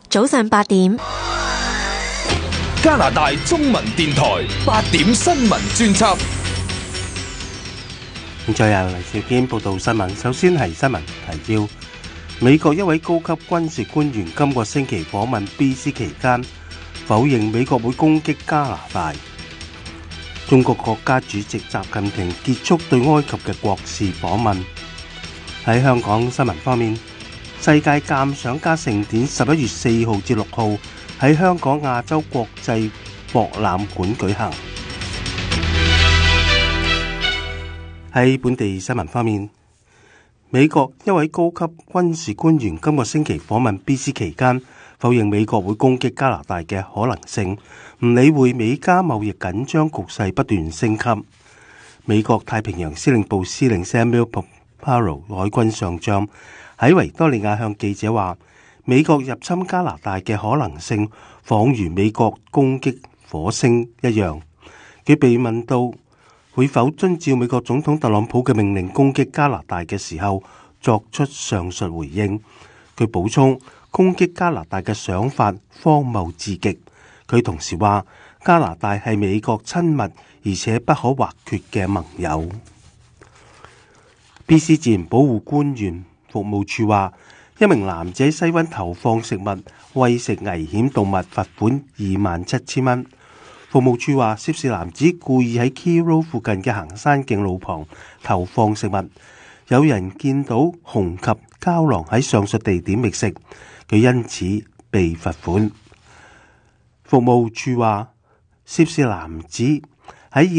早上8點， 加拿大中文電台8點新聞專輯。 現在由黎少堅報道新聞。首先係新聞提要：美國一位高級軍事官員今個星期訪問 BC 期間，否認美國會攻擊加拿大。中國國家主席習近平結束對埃及嘅國事訪問。喺香港新聞方面，世界鑑賞家盛典11月4號至6號喺香港亞洲國際博覽館舉行。喺本地新聞方面，美國一位高級軍事官員今個星期訪問 BC 期間，否認美國會攻擊加拿大嘅可能性，唔理會美加貿易緊張局勢不斷升級。美國太平洋司令部司令 Samuel Paparo 海軍上將喺維多利亞向記者話，美國入侵加拿大嘅可能性仿如美國攻擊火星一樣。佢被問到會否遵照美國總統特朗普嘅命令攻擊加拿大嘅時候，作出上述回應。佢補充，攻擊加拿大嘅想法荒謬至極。佢同時話，加拿大係美國親密而且不可或缺嘅盟友。BC 自然保護官員服務處話，一名男子喺西灣投放食物餵食危險動物，罰款27,000蚊。服務處話，涉事男子故意喺 Key Road 附近嘅行山徑路旁投放食物，有人見到熊及郊狼喺上述地點覓食，佢因此被罰款。服務處話，涉事男子